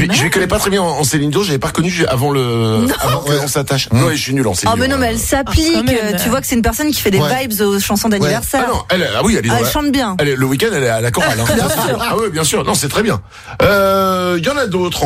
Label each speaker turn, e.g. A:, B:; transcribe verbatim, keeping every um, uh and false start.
A: je, je les connais pas très bien en Céline Dion, j'avais pas reconnu avant le,
B: Non.
A: avant qu'on s'attache. Non, je suis nul en Céline
B: Ah,
A: Dion.
B: mais non, mais elle s'applique.
C: Ah, quand même.
B: Tu vois que c'est une personne qui fait des
D: Ouais.
B: vibes aux chansons d'anniversaire.
A: Ah non, elle, ah oui, elle est dans
B: Ah, elle
A: la-
B: chante bien.
A: elle est- le week-end, elle est à la chorale. Hein.
B: Bien sûr.
A: Ah oui, bien sûr. Non, c'est très bien. Euh, il y en a d'autres.